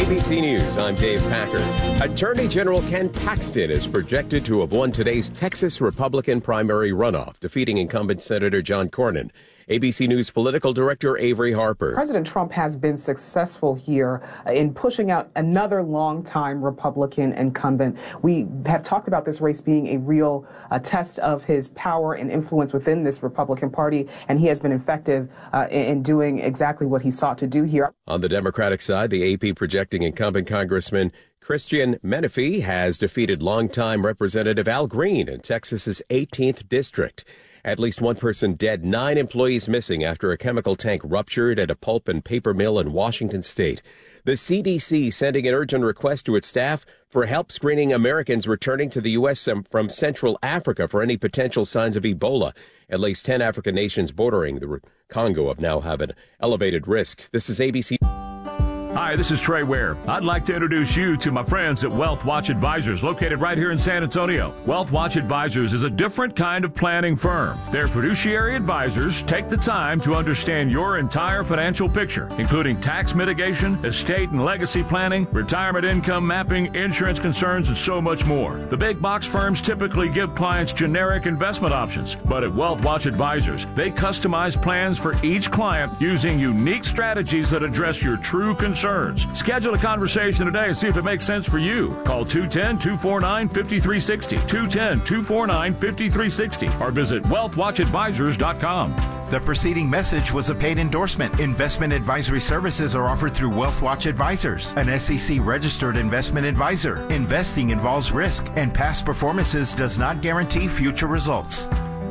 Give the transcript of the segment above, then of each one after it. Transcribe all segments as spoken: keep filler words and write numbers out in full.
A B C News, I'm Dave Packer. Attorney General Ken Paxton is projected to have won today's Texas Republican primary runoff, defeating incumbent Senator John Cornyn. A B C News political director Avery Harper. President Trump has been successful here in pushing out another longtime Republican incumbent. We have talked about this race being a real uh, test of his power and influence within this Republican Party, and he has been effective uh, in, in doing exactly what he sought to do here. On the Democratic side, the A P projecting incumbent Congressman Christian Menefee has defeated longtime Representative Al Green in Texas's eighteenth district. At least one person dead, nine employees missing after a chemical tank ruptured at a pulp and paper mill in Washington state. The C D C sending an urgent request to its staff for help screening Americans returning to the U S from Central Africa for any potential signs of Ebola. At least ten African nations bordering the Congo have now have an elevated risk. This is A B C. Hi, this is Trey Ware. I'd like to introduce you to my friends at Wealth Watch Advisors, located right here in San Antonio. Wealth Watch Advisors is a different kind of planning firm. Their fiduciary advisors take the time to understand your entire financial picture, including tax mitigation, estate and legacy planning, retirement income mapping, insurance concerns, and so much more. The big box firms typically give clients generic investment options, but at Wealth Watch Advisors, they customize plans for each client using unique strategies that address your true concerns. Schedule a conversation today and see if it makes sense for you. Call two one zero, two four nine, five three six zero, two one zero, two four nine, five three six zero, or visit wealth watch advisors dot com. The preceding message was a paid endorsement. Investment advisory services are offered through Wealth Watch Advisors, an S E C-registered investment advisor. Investing involves risk, and past performances does not guarantee future results.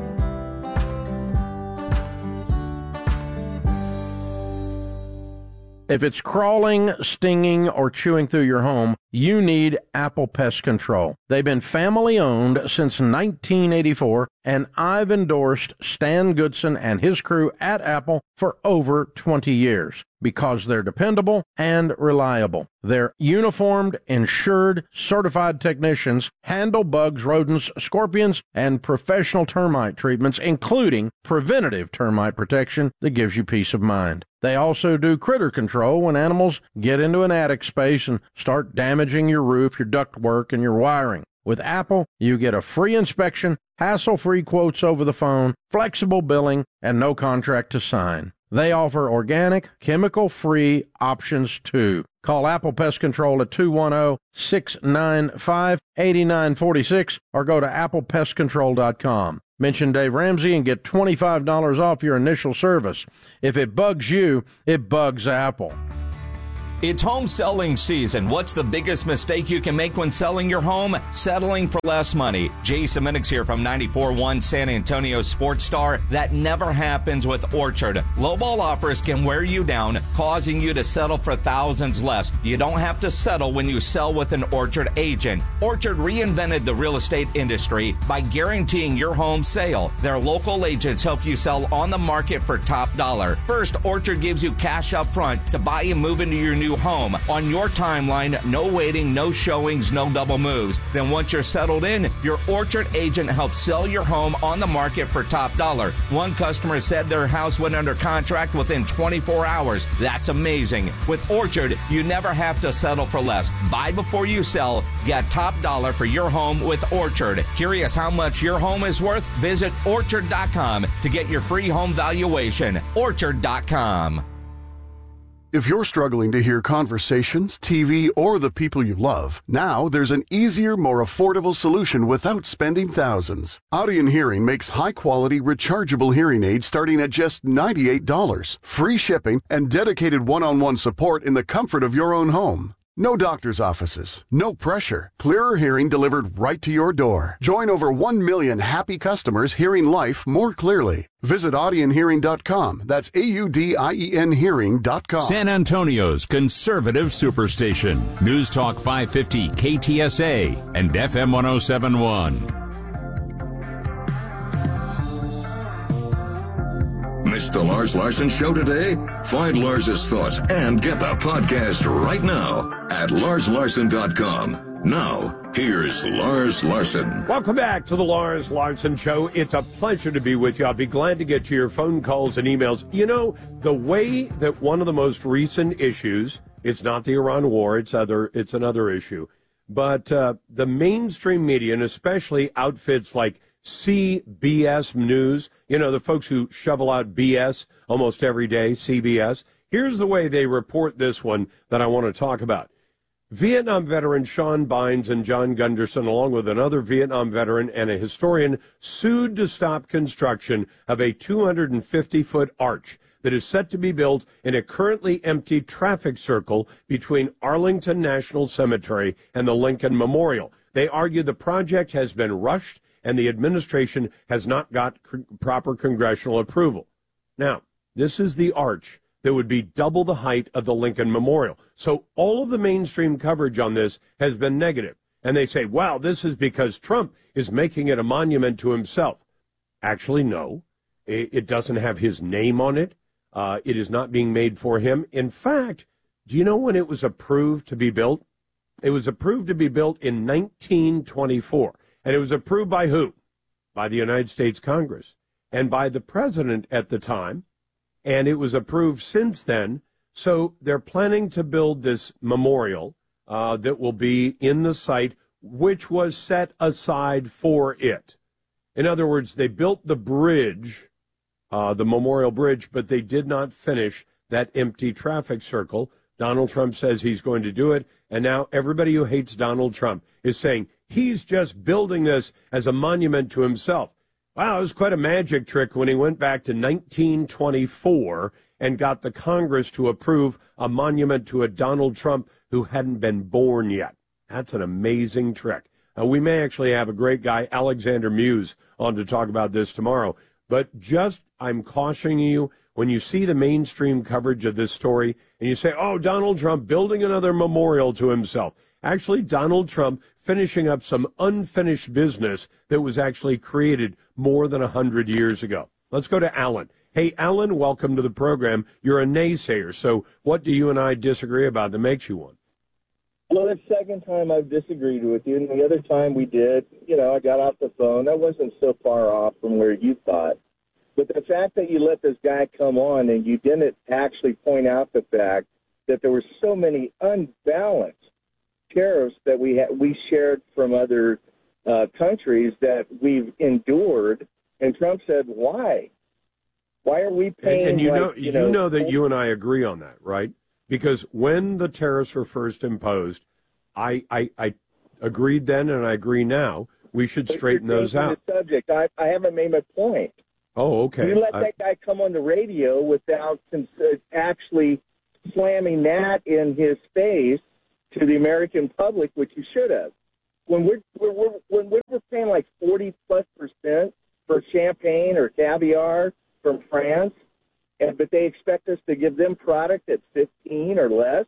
If it's crawling, stinging, or chewing through your home, you need Apple Pest Control. They've been family-owned since nineteen eighty-four, and I've endorsed Stan Goodson and his crew at Apple for over twenty years because they're dependable and reliable. Their uniformed, insured, certified technicians handle bugs, rodents, scorpions, and professional termite treatments, including preventative termite protection that gives you peace of mind. They also do critter control when animals get into an attic space and start damaging your roof, your ductwork, and your wiring. With Apple, you get a free inspection, hassle-free quotes over the phone, flexible billing, and no contract to sign. They offer organic, chemical-free options, too. Call Apple Pest Control at two one zero, six nine five, eight nine four six or go to apple pest control dot com. Mention Dave Ramsey and get twenty-five dollars off your initial service. If it bugs you, it bugs Apple. It's home selling season. What's the biggest mistake you can make when selling your home? Settling for less money. Jason Minix here from ninety-four point one San Antonio Sports Star. That never happens with Orchard. Lowball offers can wear you down, causing you to settle for thousands less. You don't have to settle when you sell with an Orchard agent. Orchard reinvented the real estate industry by guaranteeing your home sale. Their local agents help you sell on the market for top dollar. First, Orchard gives you cash up front to buy and move into your new home on your timeline. No waiting, no showings, no double moves. Then once you're settled in, your Orchard agent helps sell your home on the market for top dollar. One customer said their house went under contract within twenty-four hours. That's amazing. With Orchard, you never have to settle for less. Buy before you sell. Get top dollar for your home with Orchard. Curious how much your home is worth? Visit orchard dot com to get your free home valuation. orchard dot com. If you're struggling to hear conversations, T V, or the people you love, now there's an easier, more affordable solution without spending thousands. Audien Hearing makes high-quality, rechargeable hearing aids starting at just ninety-eight dollars, free shipping, and dedicated one-on-one support in the comfort of your own home. No doctor's offices, no pressure. Clearer hearing delivered right to your door. Join over one million happy customers hearing life more clearly. Visit audien hearing dot com. That's A U D I E N hearing dot com. San Antonio's conservative superstation. News Talk five fifty K T S A and F M one oh seven point one. Missed the Lars Larson Show today? Find Lars's thoughts and get the podcast right now at lars larson dot com. Now, here's Lars Larson. Welcome back to the Lars Larson Show. It's a pleasure to be with you. I'll be glad to get to your phone calls and emails. You know, the way that one of the most recent issues It's not the Iran war. It's other. It's another issue. But uh, the mainstream media, and especially outfits like C B S News, you know, the folks who shovel out B S almost every day, C B S. Here's the way they report this one that I want to talk about. Vietnam veteran Sean Bynes and John Gunderson, along with another Vietnam veteran and a historian, sued to stop construction of a two hundred fifty foot arch that is set to be built in a currently empty traffic circle between Arlington National Cemetery and the Lincoln Memorial. They argue the project has been rushed and the administration has not got c- proper congressional approval. Now, this is the arch that would be double the height of the Lincoln Memorial. So all of the mainstream coverage on this has been negative. And they say, wow, this is because Trump is making it a monument to himself. Actually, no. It doesn't have his name on it. Uh, it is not being made for him. In fact, do you know when it was approved to be built? It was approved to be built in nineteen twenty-four. And it was approved by who? By the United States Congress and by the president at the time. And it was approved since then. So they're planning to build this memorial uh, that will be in the site, which was set aside for it. In other words, they built the bridge, uh, the memorial bridge, but they did not finish that empty traffic circle. Donald Trump says he's going to do it. And now everybody who hates Donald Trump is saying he's just building this as a monument to himself. Wow, it was quite a magic trick when he went back to nineteen twenty-four and got the Congress to approve a monument to a Donald Trump who hadn't been born yet. That's an amazing trick. Uh, we may actually have a great guy, Alexander Muse, on to talk about this tomorrow. But just, I'm cautioning you, when you see the mainstream coverage of this story and you say, oh, Donald Trump building another memorial to himself. Actually, Donald Trump finishing up some unfinished business that was actually created more than one hundred years ago. Let's go to Alan. Hey, Alan, welcome to the program. You're a naysayer, so what do you and I disagree about that makes you one? Well, the second time I've disagreed with you, and the other time we did, you know, I got off the phone. That wasn't so far off from where you thought. But the fact that you let this guy come on and you didn't actually point out the fact that there were so many unbalanced tariffs that we ha- we shared from other uh, countries that we've endured, and Trump said, "Why? Why are we paying?" And, and you like, know, you you know, know that you and I agree on that, right? Because when the tariffs were first imposed, I I, I agreed then, and I agree now. We should straighten those out. The subject. I, I haven't made my point. Oh, okay. You let I, that guy come on the radio without actually slamming that in his face to the American public, which you should have. When we're, we're, we're when we're paying like forty plus percent for champagne or caviar from France, and but they expect us to give them product at fifteen or less.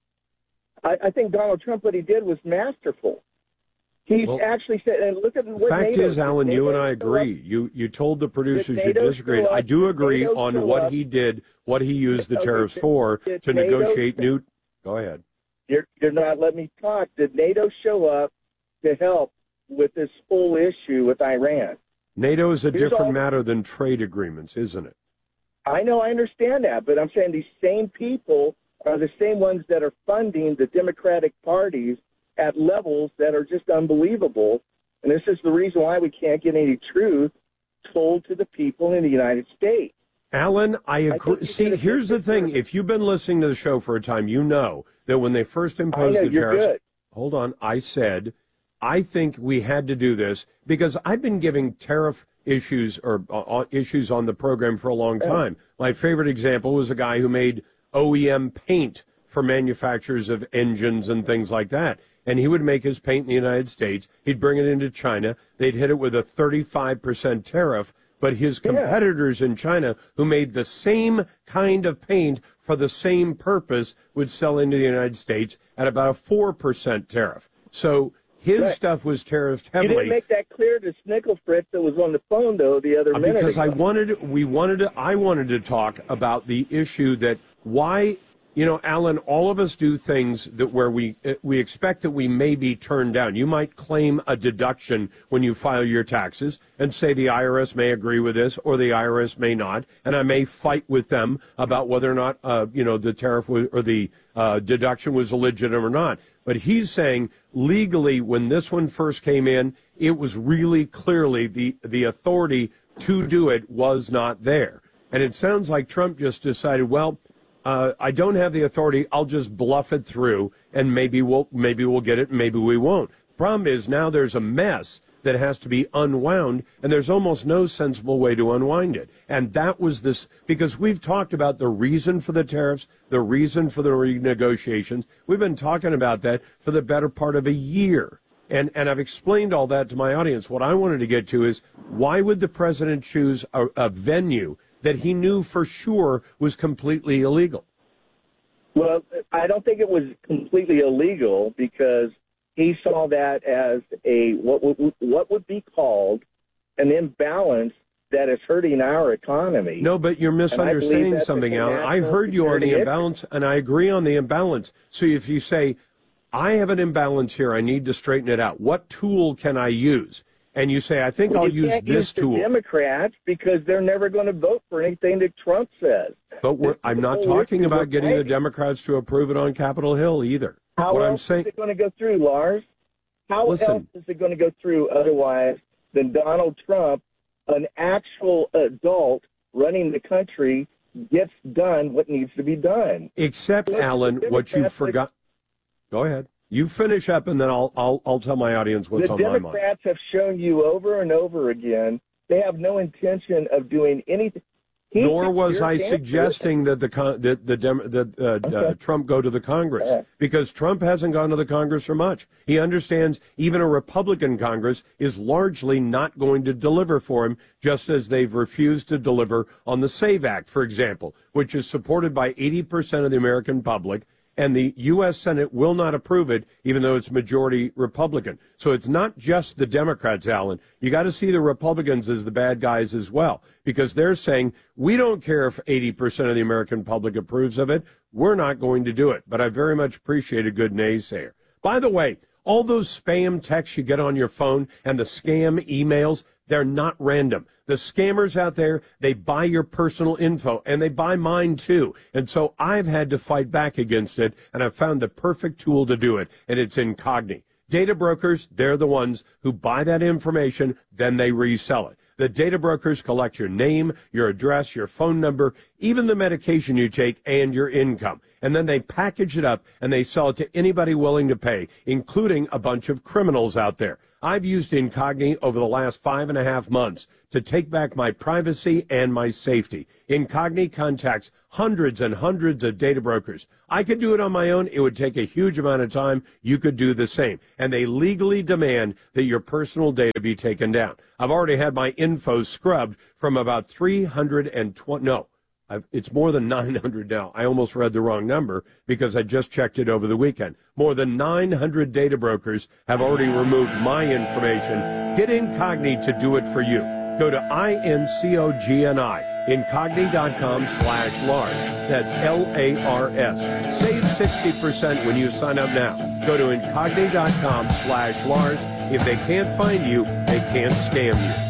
I, I think Donald Trump, what he did was masterful. He's well, actually said, and look at what fact NATO, is, Alan, you and I agree. You you told the producers you disagreed. I do agree on what he did, what he used the tariffs for to negotiate new. Go ahead. You're, you're not letting me talk. Did NATO show up to help with this whole issue with Iran? NATO is a Here's different all, matter than trade agreements, isn't it? I know, I understand that, but I'm saying these same people are the same ones that are funding the Democratic parties at levels that are just unbelievable. And this is the reason why we can't get any truth told to the people in the United States. Alan, I agree. I See, here's the thing. If you've been listening to the show for a time, you know that when they first imposed know, the tariffs, good. hold on, I said, I think we had to do this because I've been giving tariff issues or uh, issues on the program for a long time. Yeah. My favorite example was a guy who made O E M paint for manufacturers of engines and things like that. And he would make his paint in the United States. He'd bring it into China. They'd hit it with a thirty-five percent tariff. But his competitors yeah. in China, who made the same kind of paint for the same purpose, would sell into the United States at about a four percent tariff. So his right. stuff was tariffed heavily. You didn't make that clear to Snicklefritz that was on the phone, though, the other minute Because ago. I wanted, we wanted to, I wanted to talk about the issue that why you know, Alan, all of us do things that where we we expect that we may be turned down. You might claim a deduction when you file your taxes and say the I R S may agree with this or the I R S may not, and I may fight with them about whether or not, uh, you know, the tariff was, or the uh, deduction was legitimate or not. But he's saying legally, when this one first came in, it was really clearly the the authority to do it was not there. And it sounds like Trump just decided, well, Uh, I don't have the authority. I'll just bluff it through, and maybe we'll maybe we'll get it, maybe we won't. Problem is now there's a mess that has to be unwound, and there's almost no sensible way to unwind it. And that was this, because we've talked about the reason for the tariffs, the reason for the renegotiations. We've been talking about that for the better part of a year. And and I've explained all that to my audience. What I wanted to get to is, why would the president choose a, a venue that he knew for sure was completely illegal? Well, I don't think it was completely illegal, because he saw that as a what would, what would be called an imbalance that is hurting our economy. No, but you're misunderstanding something, Alan. I heard you on the imbalance, and I agree on the imbalance. So if you say, I have an imbalance here, I need to straighten it out, what tool can I use? And you say, I think well, I'll use can't this use the tool. Democrats, because they're never going to vote for anything that Trump says. But we're, I'm not talking about getting the Democrats to approve it on Capitol Hill either. How what else I'm saying, is it going to go through, Lars? How Listen, else is it going to go through otherwise than Donald Trump, an actual adult running the country, gets done what needs to be done? Except, Look, Alan, what you forgot. Go ahead. You finish up, and then I'll I'll I'll tell my audience what's on my mind. The Democrats have shown you over and over again they have no intention of doing anything. He Nor was I suggesting that the con- that the Dem- that uh, okay. uh, Trump go to the Congress, right. because Trump hasn't gone to the Congress for much. He understands even a Republican Congress is largely not going to deliver for him, just as they've refused to deliver on the SAVE Act, for example, which is supported by eighty percent of the American public. And the U S Senate will not approve it, even though it's majority Republican. So it's not just the Democrats, Alan. You got to see the Republicans as the bad guys as well, because they're saying, we don't care if eighty percent of the American public approves of it. We're not going to do it. But I very much appreciate a good naysayer. By the way, all those spam texts you get on your phone and the scam emails, they're not random. The scammers out there, they buy your personal info, and they buy mine too. And so I've had to fight back against it, and I've found the perfect tool to do it, and it's Incogni. Data brokers, they're the ones who buy that information, then they resell it. The data brokers collect your name, your address, your phone number, even the medication you take, and your income. And then they package it up, and they sell it to anybody willing to pay, including a bunch of criminals out there. I've used Incogni over the last five and a half months to take back my privacy and my safety. Incogni contacts hundreds and hundreds of data brokers. I could do it on my own. It would take a huge amount of time. You could do the same. And they legally demand that your personal data be taken down. I've already had my info scrubbed from about three hundred twenty, no, I've, it's more than nine hundred now. I almost read the wrong number because I just checked it over the weekend. More than nine hundred data brokers have already removed my information. Get Incogni to do it for you. Go to I N C O G N I, Incogni.com slash Lars. That's L A R S. Save sixty percent when you sign up now. Go to Incogni.com slash Lars. If they can't find you, they can't scam you.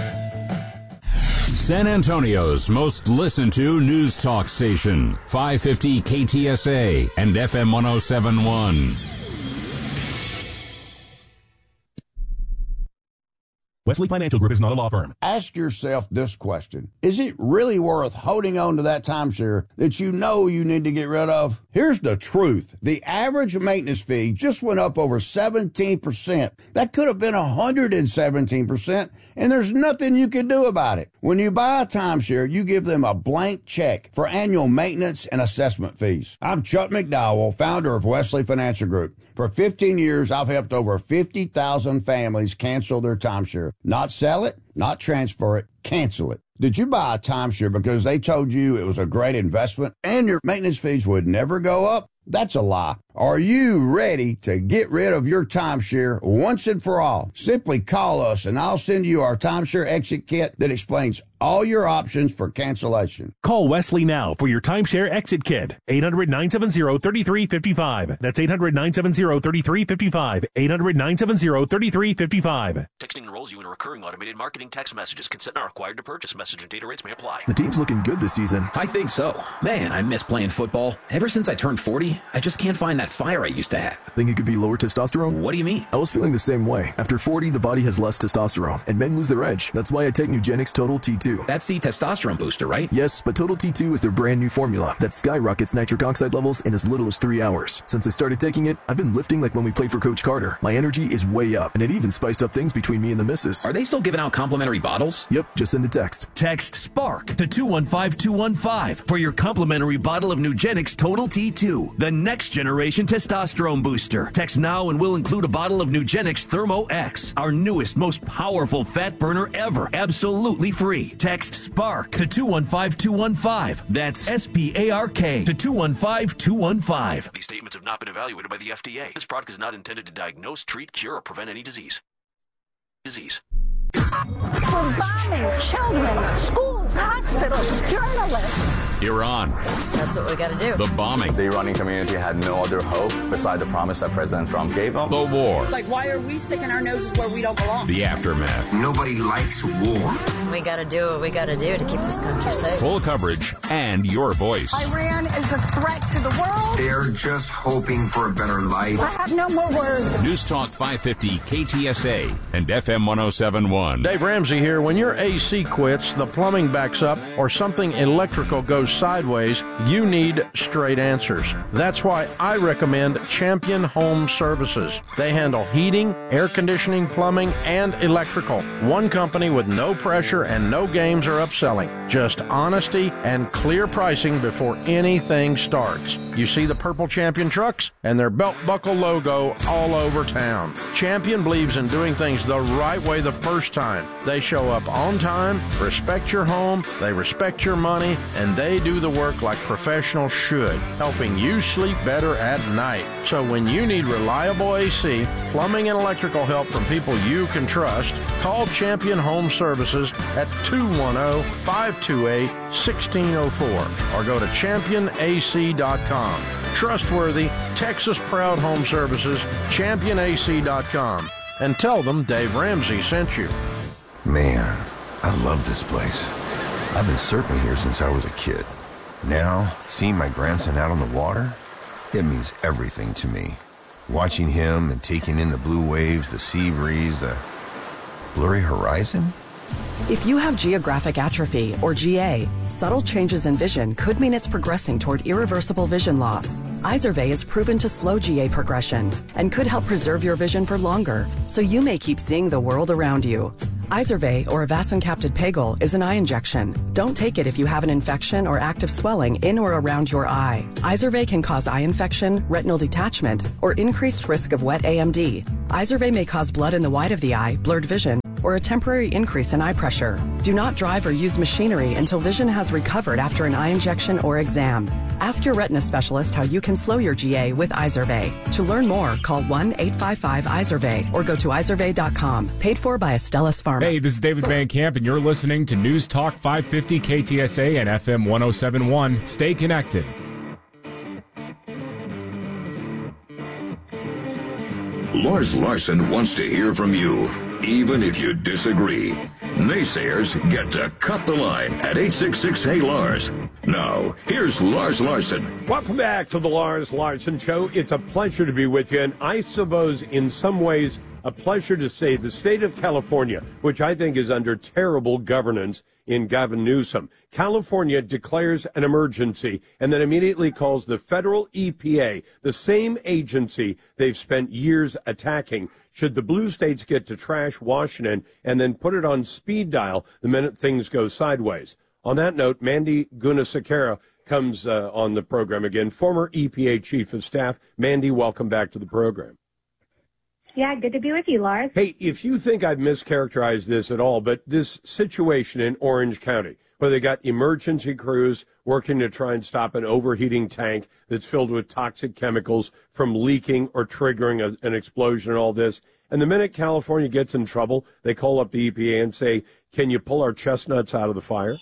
San Antonio's most listened to news talk station, five fifty K T S A and F M one oh seven point one. Wesley Financial Group is not a law firm. Ask yourself this question. Is it really worth holding on to that timeshare that you know you need to get rid of? Here's the truth. The average maintenance fee just went up over seventeen percent. That could have been one hundred seventeen percent, and there's nothing you can do about it. When you buy a timeshare, you give them a blank check for annual maintenance and assessment fees. I'm Chuck McDowell, founder of Wesley Financial Group. For fifteen years, I've helped over fifty thousand families cancel their timeshare. Not sell it, not transfer it, cancel it. Did you buy a timeshare because they told you it was a great investment and your maintenance fees would never go up? That's a lie. Are you ready to get rid of your timeshare once and for all? Simply call us and I'll send you our timeshare exit kit that explains all your options for cancellation. Call Wesley now for your timeshare exit kit. eight hundred, nine seven zero, three three five five. That's eight hundred, nine seven zero, three three five five. eight hundred, nine seven zero, three three five five. Texting enrolls you in a recurring automated marketing text messages. Consent not required to purchase. Message and data rates may apply. The team's looking good this season. I think so. Man, I miss playing football. Ever since I turned forty, I just can't find that fire I used to have. Think it could be lower testosterone? What do you mean? I was feeling the same way. After forty, the body has less testosterone, and men lose their edge. That's why I take Nugenix Total T two. That's the testosterone booster, right? Yes, but Total T two is their brand new formula that skyrockets nitric oxide levels in as little as three hours. Since I started taking it, I've been lifting like when we played for Coach Carter. My energy is way up, and it even spiced up things between me and the missus. Are they still giving out complimentary bottles? Yep, just send a text. Text SPARK to two one five two one five for your complimentary bottle of Nugenix Total T two, the next generation testosterone booster. Text now and we'll include a bottle of Nugenix Thermo X, our newest, most powerful fat burner ever, absolutely free. Text SPARK to two one five two one five. That's S P A R K to two one five two one five. These statements have not been evaluated by the F D A. This product is not intended to diagnose, treat, cure, or prevent any disease. Disease. For bombing children, schools, hospitals, journalists. Iran. That's what we got to do. The bombing. The Iranian community had no other hope beside the promise that President Trump gave them. The war. Like, why are we sticking our noses where we don't belong? The aftermath. Nobody likes war. We got to do what we got to do to keep this country safe. Full coverage and your voice. Iran is a threat to the world. They're just hoping for a better life. I have no more words. News Talk five fifty K T S A and F M one oh seven point one. Dave Ramsey here. When your A C quits, the plumbing backs up, or something electrical goes sideways, you need straight answers. That's why I recommend Champion Home Services. They handle heating, air conditioning, plumbing, and electrical. One company with no pressure and no games or upselling. Just honesty and clear pricing before anything starts. You see the purple Champion trucks and their belt buckle logo all over town. Champion believes in doing things the right way the first time. They show up on time, respect your home, they respect your money, and they do the work like professionals should, helping you sleep better at night. So when you need reliable A C, plumbing, and electrical help from people you can trust, call Champion Home Services at two one zero, five two eight, one six zero four or go to champion A C dot com. Trustworthy, Texas-proud home services, champion A C dot com. And tell them Dave Ramsey sent you. Man, I love this place. I've been surfing here since I was a kid. Now, seeing my grandson out on the water, it means everything to me. Watching him and taking in the blue waves, the sea breeze, the blurry horizon. If you have geographic atrophy, or G A, subtle changes in vision could mean it's progressing toward irreversible vision loss. Izervay is proven to slow G A progression and could help preserve your vision for longer, so you may keep seeing the world around you. Izervay, or avacincaptad pegol, is an eye injection. Don't take it if you have an infection or active swelling in or around your eye. Izervay can cause eye infection, retinal detachment, or increased risk of wet A M D. Izervay may cause blood in the white of the eye, blurred vision, or a temporary increase in eye pressure. Do not drive or use machinery until vision has recovered after an eye injection or exam. Ask your retina specialist how you can slow your G A with Izervay. To learn more, call one eight five five Izervay or go to izervay dot com. Paid for by Astellas Pharma. Hey, this is David Van Camp, and you're listening to News Talk five fifty K T S A and F M one oh seven point one. Stay connected. Lars Larson wants to hear from you, even if you disagree. Naysayers get to cut the line at eight six six, hey Lars. Now, here's Lars Larson. Welcome back to the Lars Larson Show. It's a pleasure to be with you, and I suppose in some ways a pleasure to say the state of California, which I think is under terrible governance in Gavin Newsom. California declares an emergency and then immediately calls the federal E P A, the same agency they've spent years attacking, should the blue states get to trash Washington and then put it on speed dial the minute things go sideways. On that note, Mandy Gunasekera comes uh, on the program again, former E P A Chief of Staff. Mandy, welcome back to the program. Yeah, good to be with you, Lars. Hey, if you think I've mischaracterized this at all, but this situation in Orange County, where they got emergency crews working to try and stop an overheating tank that's filled with toxic chemicals from leaking or triggering a, an explosion and all this. And the minute California gets in trouble, they call up the E P A and say, can you pull our chestnuts out of the fire?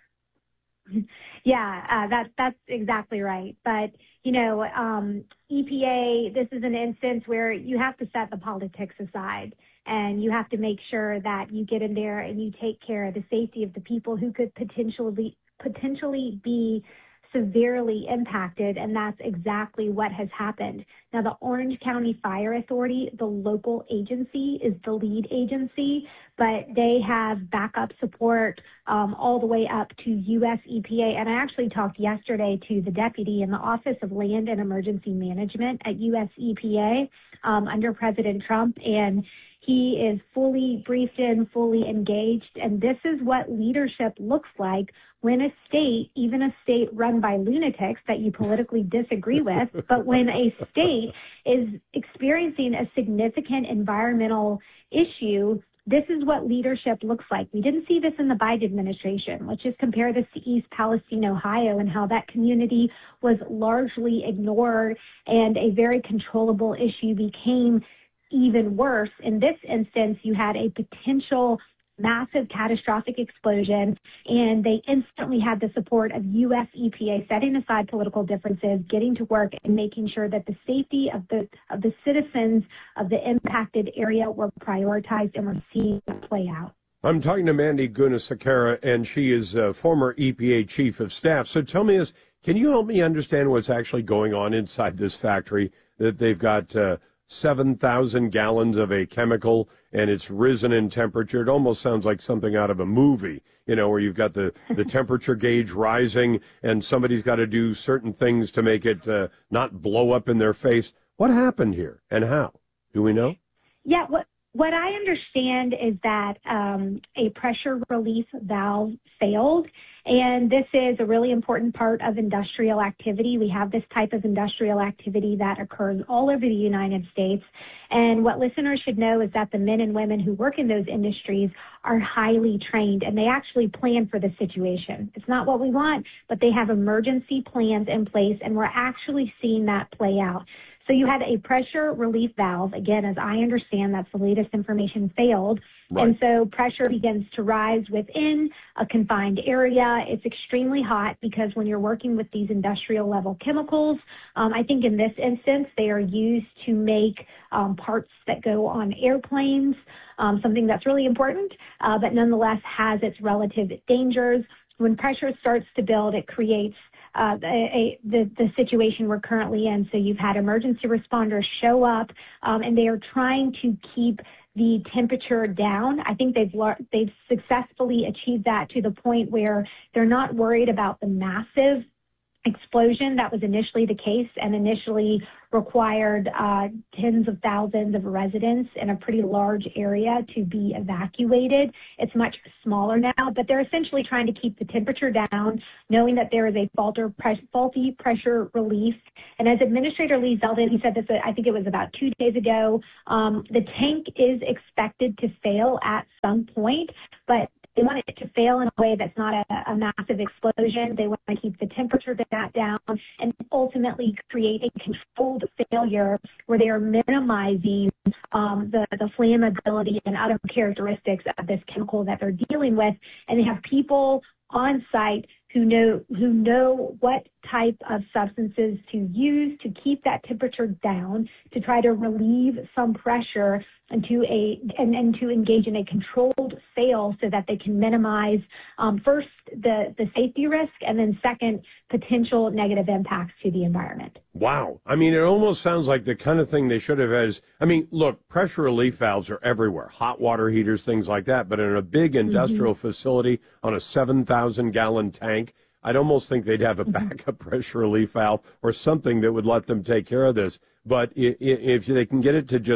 Yeah, uh, that, that's exactly right. But, you know, um, E P A, this is an instance where you have to set the politics aside, and you have to make sure that you get in there and you take care of the safety of the people who could potentially potentially be severely impacted, and that's exactly what has happened. Now, the Orange County Fire Authority, the local agency, is the lead agency, but they have backup support um, all the way up to U S E P A. And I actually talked yesterday to the deputy in the Office of Land and Emergency Management at U S E P A um, under President Trump, and he is fully briefed in, fully engaged, and this is what leadership looks like when a state, even a state run by lunatics that you politically disagree with, but when a state is experiencing a significant environmental issue, this is what leadership looks like. We didn't see this in the Biden administration. Let's just compare this to East Palestine, Ohio, and how that community was largely ignored and a very controllable issue became even worse. In this instance, you had a potential massive catastrophic explosion, and they instantly had the support of U S E P A, setting aside political differences, getting to work and making sure that the safety of the of the citizens of the impacted area were prioritized, and we're seeing it play out. I'm talking to Mandy Gunasekera, and she is a former E P A chief of staff. So tell me this, can you help me understand what's actually going on inside this factory, that they've got uh, seven thousand gallons of a chemical, and it's risen in temperature? It almost sounds like something out of a movie, you know, where you've got the, the temperature gauge rising, and somebody's got to do certain things to make it uh, not blow up in their face. What happened here, and how? Do we know? Yeah, what what I understand is that um, a pressure relief valve failed, and this is a really important part of industrial activity. We have this type of industrial activity that occurs all over the United States. And what listeners should know is that the men and women who work in those industries are highly trained, and they actually plan for the situation. It's not what we want, but they have emergency plans in place, and we're actually seeing that play out. So you had a pressure relief valve. Again, as I understand, that's the latest information, failed. Right. And so pressure begins to rise within a confined area. It's extremely hot because when you're working with these industrial level chemicals, um, I think in this instance, they are used to make um, parts that go on airplanes, um, something that's really important, uh, but nonetheless has its relative dangers. When pressure starts to build, it creates Uh, a, a, the, the situation we're currently in. So you've had emergency responders show up, um, and they are trying to keep the temperature down. I think they've they've successfully achieved that to the point where they're not worried about the massive explosion that was initially the case and initially required uh, tens of thousands of residents in a pretty large area to be evacuated. It's much smaller now, but they're essentially trying to keep the temperature down, knowing that there is a falter, pre- faulty pressure relief. And as Administrator Lee Zeldin, he said this, I think it was about two days ago, um, the tank is expected to fail at some point, but they want it to fail in a way that's not a, a massive explosion. They want to keep the temperature down and ultimately create a controlled failure where they are minimizing um, the, the flammability and other characteristics of this chemical that they're dealing with. And they have people on site who know who know what type of substances to use to keep that temperature down, to try to relieve some pressure and to a and, and to engage in a controlled fail so that they can minimize um, first the the safety risk, and then second, potential negative impacts to the environment. Wow. I mean, it almost sounds like the kind of thing they should have as, I mean, look, pressure relief valves are everywhere, hot water heaters, things like that. But in a big industrial mm-hmm. facility on a seven thousand gallon tank, I'd almost think they'd have a backup pressure relief valve or something that would let them take care of this. But if they can get it to just,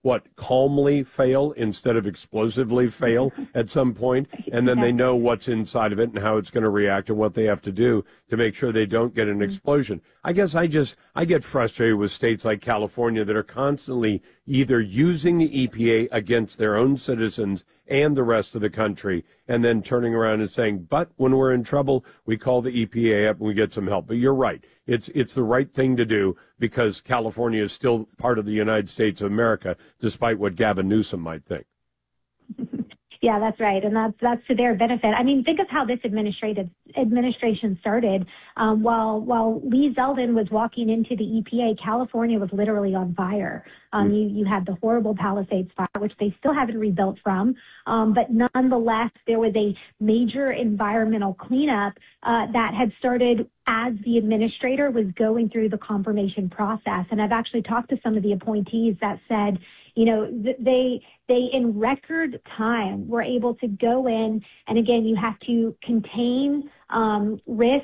what, calmly fail instead of explosively fail at some point, and then they know what's inside of it and how it's going to react and what they have to do to make sure they don't get an explosion. I guess I just, I get frustrated with states like California that are constantly either using the E P A against their own citizens and the rest of the country, and then turning around and saying, but when we're in trouble, we call the E P A up and we get some help. But you're right. It's it's the right thing to do because California is still part of the United States of America, despite what Gavin Newsom might think. Yeah, that's right, and that's that's to their benefit. I mean, think of how this administrative administration started. Um, while while Lee Zeldin was walking into the E P A, California was literally on fire. Um, you you had the horrible Palisades fire, which they still haven't rebuilt from, um, but nonetheless, there was a major environmental cleanup uh, that had started as the administrator was going through the confirmation process. And I've actually talked to some of the appointees that said, you know, they they in record time were able to go in, and again, you have to contain um, risk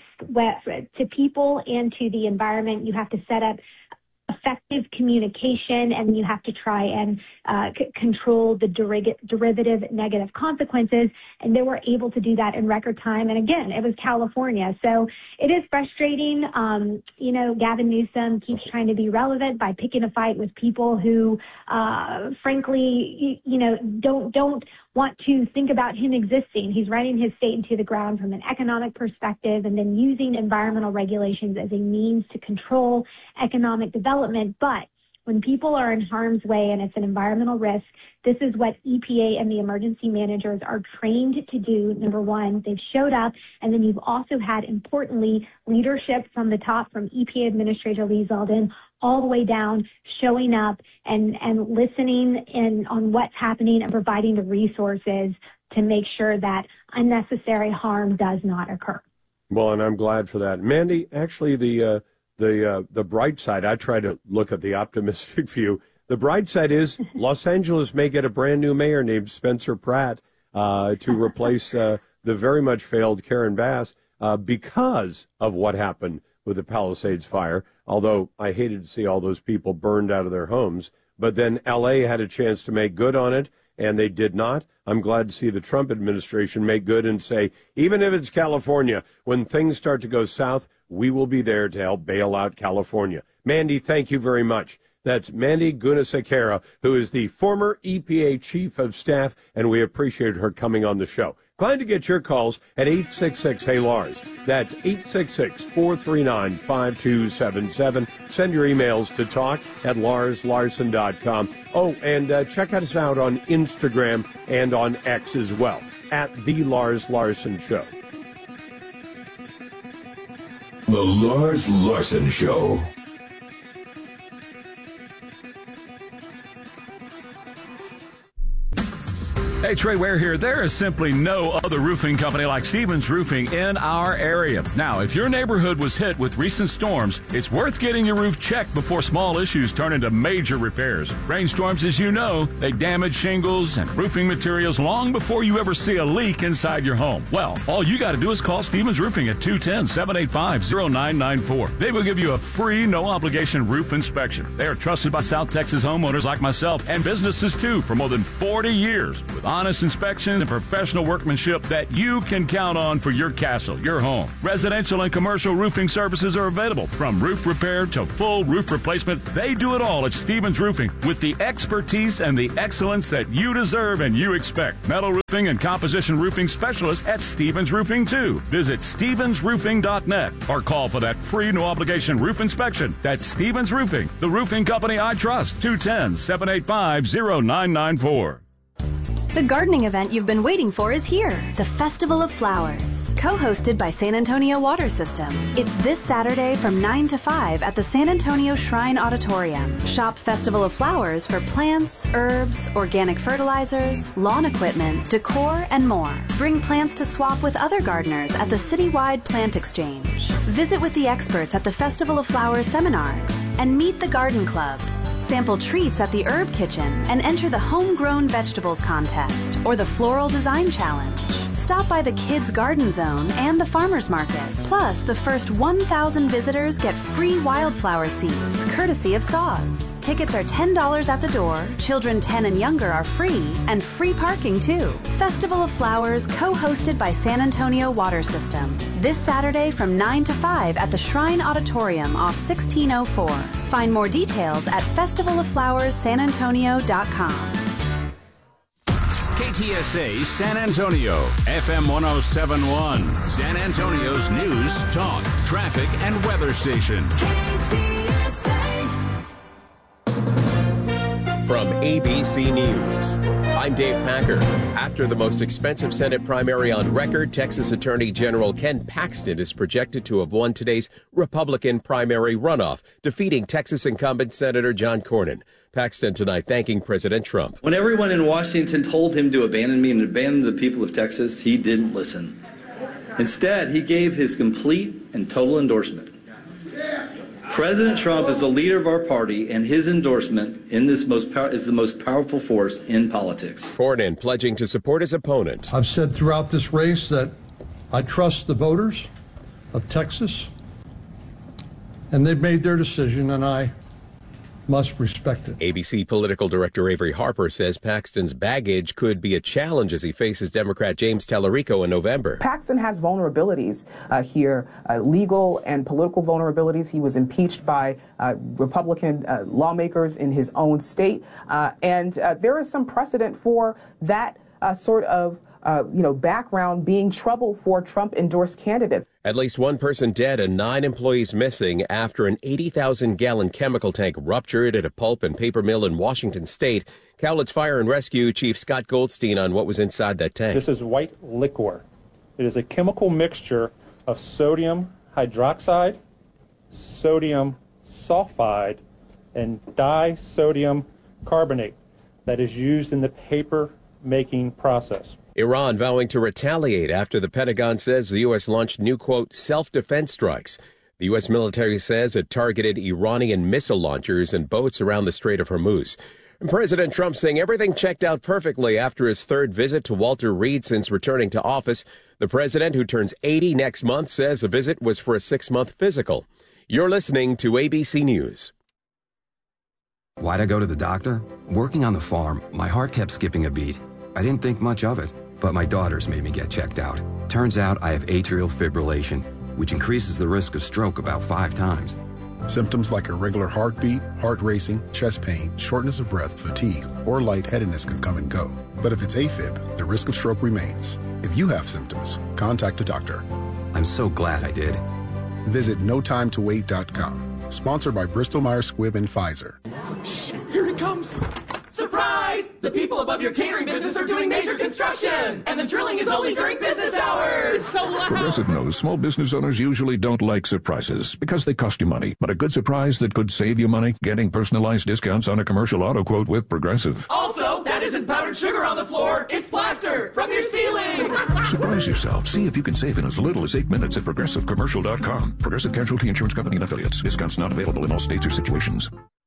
to people and to the environment. You have to set up effective communication, and you have to try and uh, c- control the deri- derivative negative consequences. And they were able to do that in record time. And again, it was California. So it is frustrating. Um, you know, Gavin Newsom keeps trying to be relevant by picking a fight with people who, uh, frankly, you, you know, don't don't want to think about him existing. He's running his state into the ground from an economic perspective and then using environmental regulations as a means to control economic development. But when people are in harm's way and it's an environmental risk, this is what E P A and the emergency managers are trained to do. Number one, they've showed up, and then you've also had, importantly, leadership from the top, from E P A Administrator Lee Zeldin all the way down, showing up and, and listening in on what's happening and providing the resources to make sure that unnecessary harm does not occur. Well, and I'm glad for that. Mandy, actually, the uh, the uh, the bright side, I try to look at the optimistic view. The bright side is Los Angeles may get a brand new mayor named Spencer Pratt uh, to replace uh, the very much failed Karen Bass uh, because of what happened with the Palisades fire, although I hated to see all those people burned out of their homes. But then L A had a chance to make good on it, and they did not. I'm glad to see the Trump administration make good and say, even if it's California, when things start to go south, we will be there to help bail out California. Mandy, thank you very much. That's Mandy Gunasekera, who is the former E P A Chief of Staff, and we appreciate her coming on the show. Glad to get your calls at eight six six, hey Lars. That's eight six six, four three nine, five two seven seven. Send your emails to talk at lars larson dot com. Oh, and uh, check us out on Instagram and on X as well, at The Lars Larson Show. The Lars Larson Show. Hey, Trey Ware here. There is simply no other roofing company like Stevens Roofing in our area. Now, if your neighborhood was hit with recent storms, it's worth getting your roof checked before small issues turn into major repairs. Rainstorms, as you know, they damage shingles and roofing materials long before you ever see a leak inside your home. Well, all you got to do is call Stevens Roofing at two one zero, seven eight five, zero nine nine four. They will give you a free, no-obligation roof inspection. They are trusted by South Texas homeowners like myself and businesses, too, for more than forty years with honest inspections and professional workmanship that you can count on for your castle, your home. Residential and commercial roofing services are available, from roof repair to full roof replacement. They do it all at Stevens Roofing with the expertise and the excellence that you deserve and you expect. Metal roofing and composition roofing specialists at Stevens Roofing, too. Visit stevens roofing dot net or call for that free no-obligation roof inspection. That's Stevens Roofing, the roofing company I trust. two one zero, seven eight five, zero nine nine four. The gardening event you've been waiting for is here, the Festival of Flowers, co-hosted by San Antonio Water System. It's this Saturday from nine to five at the San Antonio Shrine Auditorium. Shop Festival of Flowers for plants, herbs, organic fertilizers, lawn equipment, decor, and more. Bring plants to swap with other gardeners at the citywide plant exchange. Visit with the experts at the Festival of Flowers seminars and meet the garden clubs. Sample treats at the Herb Kitchen and enter the Homegrown Vegetables Contest or the Floral Design Challenge. Stop by the Kids Garden Zone and the Farmers Market. Plus, the first one thousand visitors get free free wildflower seeds, courtesy of Saws. Tickets are ten dollars at the door, children ten and younger are free, and free parking too. Festival of Flowers, co-hosted by San Antonio Water System. This Saturday from nine to five at the Shrine Auditorium off sixteen oh four. Find more details at festival of flowers san antonio dot com. K T S A San Antonio, F M one oh seven point one, San Antonio's news, talk, traffic, and weather station. K T S A. From A B C News, I'm Dave Packer. After the most expensive Senate primary on record, Texas Attorney General Ken Paxton is projected to have won today's Republican primary runoff, defeating Texas incumbent Senator John Cornyn. Paxton tonight thanking President Trump. When everyone in Washington told him to abandon me and abandon the people of Texas, he didn't listen. Instead, he gave his complete and total endorsement. President Trump is the leader of our party, and his endorsement in this most pow- is the most powerful force in politics. Cornyn pledging to support his opponent. I've said throughout this race that I trust the voters of Texas, and they've made their decision, and I must respect it. A B C political director Avery Harper says Paxton's baggage could be a challenge as he faces Democrat James Tallarico in November. Paxton has vulnerabilities uh, here, uh, legal and political vulnerabilities. He was impeached by uh, Republican uh, lawmakers in his own state, uh, and uh, there is some precedent for that uh, sort of Uh, you know, background being trouble for Trump-endorsed candidates. At least one person dead and nine employees missing after an eighty thousand gallon chemical tank ruptured at a pulp and paper mill in Washington State. Cowlitz Fire and Rescue Chief Scott Goldstein on what was inside that tank. This is white liquor. It is a chemical mixture of sodium hydroxide, sodium sulfide, and disodium carbonate that is used in the paper making process. Iran vowing to retaliate after the Pentagon says the U S launched new, quote, self-defense strikes. The U S military says it targeted Iranian missile launchers and boats around the Strait of Hormuz. And President Trump saying everything checked out perfectly after his third visit to Walter Reed since returning to office. The president, who turns eighty next month, says the visit was for a six-month physical. You're listening to A B C News. Why'd I go to the doctor? Working on the farm, my heart kept skipping a beat. I didn't think much of it, but my daughters made me get checked out. Turns out I have atrial fibrillation, which increases the risk of stroke about five times. Symptoms like irregular heartbeat, heart racing, chest pain, shortness of breath, fatigue, or lightheadedness can come and go. But if it's AFib, the risk of stroke remains. If you have symptoms, contact a doctor. I'm so glad I did. Visit no time to wait dot com. Sponsored by Bristol Myers Squibb and Pfizer. Shh, here he comes. Surprise! The people above your catering business are doing major construction, and the drilling is only during business hours. It's so loud. Progressive knows small business owners usually don't like surprises because they cost you money. But a good surprise that could save you money? Getting personalized discounts on a commercial auto quote with Progressive. Also, that isn't powdered sugar on the floor. It's plaster from your ceiling. Surprise yourself. See if you can save in as little as eight minutes at progressive commercial dot com. Progressive Casualty Insurance Company and Affiliates. Discounts not available in all states or situations.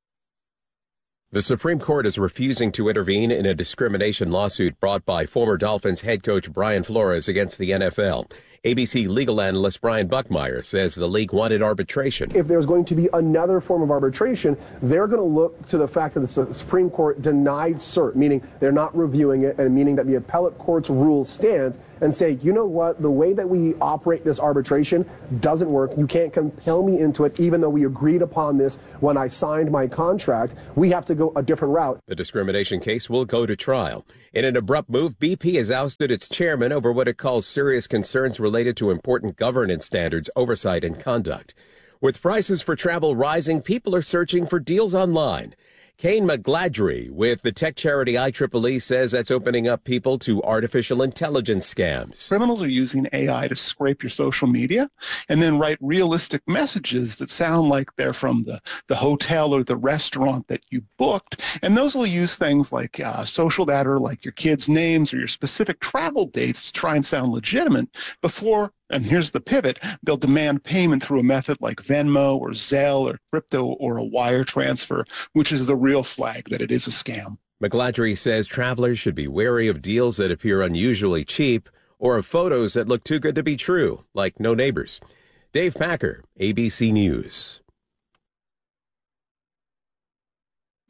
The Supreme Court is refusing to intervene in a discrimination lawsuit brought by former Dolphins head coach Brian Flores against the N F L. A B C legal analyst Brian Buckmeyer says the league wanted arbitration. If there's going to be another form of arbitration, they're going to look to the fact that the Supreme Court denied cert, meaning they're not reviewing it, and meaning that the appellate court's rule stands, and say, you know what, the way that we operate this arbitration doesn't work. You can't compel me into it, even though we agreed upon this when I signed my contract. We have to go a different route. The discrimination case will go to trial. In an abrupt move, B P has ousted its chairman over what it calls serious concerns related to important governance standards, oversight, and conduct. With prices for travel rising, people are searching for deals online. Kane McGladrey with the tech charity I triple E says that's opening up people to artificial intelligence scams. Criminals are using A I to scrape your social media and then write realistic messages that sound like they're from the, the hotel or the restaurant that you booked. And those will use things like uh, social data, like your kids' names or your specific travel dates to try and sound legitimate before, and here's the pivot, they'll demand payment through a method like Venmo or Zelle or crypto or a wire transfer, which is the real flag that it is a scam. McGladrey says travelers should be wary of deals that appear unusually cheap or of photos that look too good to be true, like no neighbors. Dave Packer, A B C News.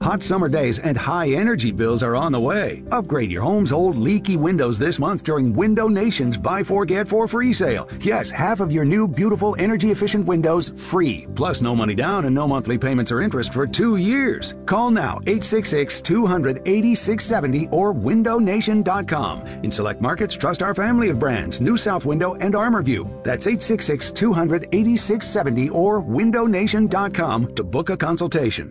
Hot summer days and high energy bills are on the way. Upgrade your home's old leaky windows this month during Window Nation's Buy Four Get Four free sale. Yes, half of your new beautiful energy efficient windows free. Plus no money down and no monthly payments or interest for two years. Call now eight six six, two hundred, eighty-six seventy or window nation dot com. In select markets, trust our family of brands, New South Window and ArmorView. That's eight six six, two hundred, eighty-six seventy or window nation dot com to book a consultation.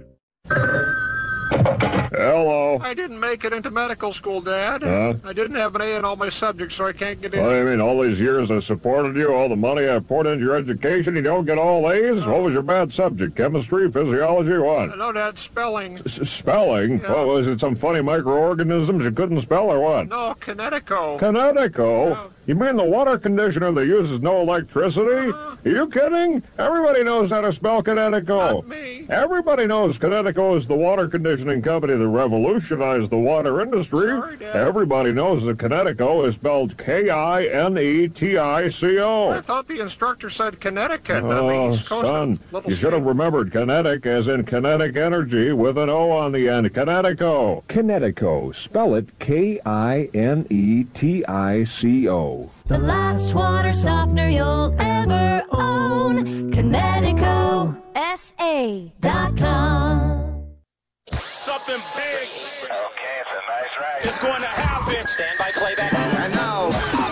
Hello. I didn't make it into medical school, Dad. Huh? I didn't have an A in all my subjects, so I can't get in. What do you mean, all these years I supported you, all the money I poured into your education, you don't get all A's? What was your bad subject? Chemistry, physiology, what? No, Dad, spelling. S- spelling? Yeah. What, was it some funny microorganisms you couldn't spell or what? No, Kinetico. Kinetico? Yeah. You mean the water conditioner that uses no electricity? Uh, Are you kidding? Everybody knows how to spell Kinetico. Not me. Everybody knows Kinetico is the water conditioning company that revolutionized the water industry. Sorry, Dad. Everybody knows that Kinetico is spelled K I N E T I C O. I thought the instructor said Connecticut. Oh, on the East Coast son, little you should have state. remembered kinetic as in kinetic energy with an O on the end. Kinetico. Kinetico. Spell it K I N E T I C O. The last water softener you'll ever own. Kinetico S A dot com. Something big. Okay, it's a nice ride. It's going to happen. Stand by playback. And now.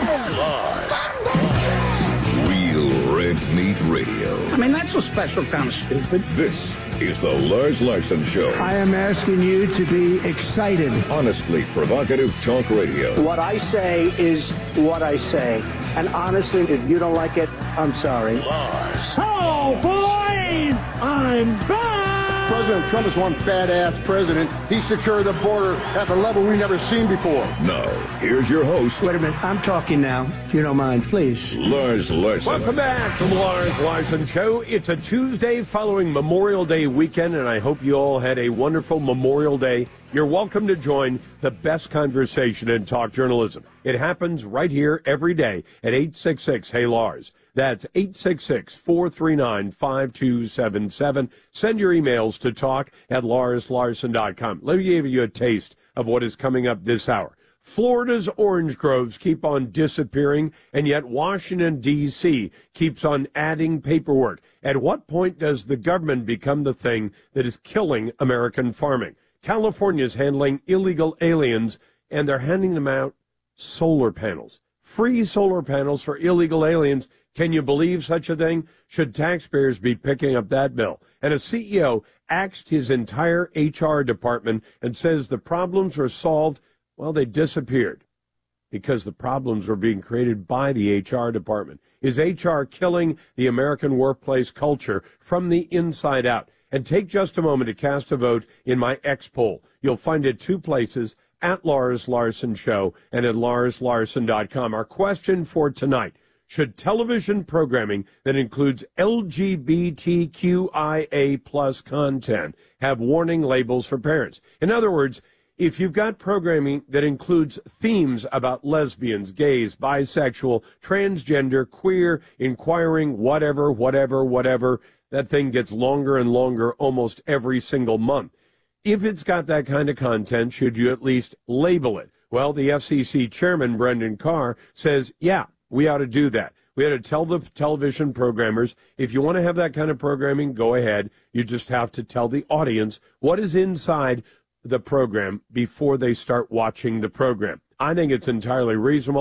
Live. Real Red Meat Radio. I mean, that's a special kind of stupid. This is the Lars Larson Show. I am asking you to be excited. Honestly provocative talk radio. What I say is what I say. And honestly, if you don't like it, I'm sorry. Lars. Oh, boys! I'm back! President Trump is one badass president. He secured the border at a level we've never seen before. Now, here's your host. Wait a minute. I'm talking now, if you don't mind, please. Lars Larson. Welcome back to the Lars Larson Show. It's a Tuesday following Memorial Day weekend, and I hope you all had a wonderful Memorial Day. You're welcome to join the best conversation in talk journalism. It happens right here every day at eight six six, hey Lars. That's eight six six, four three nine, five two seven seven. Send your emails to talk at lars larson dot com. Let me give you a taste of what is coming up this hour. Florida's orange groves keep on disappearing, and yet Washington, D C keeps on adding paperwork. At what point does the government become the thing that is killing American farming? California is handling illegal aliens, and they're handing them out solar panels. Free solar panels for illegal aliens. Can you believe such a thing? Should taxpayers be picking up that bill? And a C E O axed his entire H R department and says the problems were solved. Well, they disappeared because the problems were being created by the H R department. Is H R killing the American workplace culture from the inside out? And take just a moment to cast a vote in my X poll. You'll find it two places, at Lars Larson Show and at lars larson dot com. Our question for tonight: should television programming that includes L G B T Q I A plus content have warning labels for parents? In other words, if you've got programming that includes themes about lesbians, gays, bisexual, transgender, queer, inquiring, whatever, whatever, whatever, that thing gets longer and longer almost every single month. If it's got that kind of content, should you at least label it? Well, the F C C chairman, Brendan Carr, says, yeah, we ought to do that. We ought to tell the television programmers, if you want to have that kind of programming, go ahead. You just have to tell the audience what is inside the program before they start watching the program. I think it's entirely reasonable.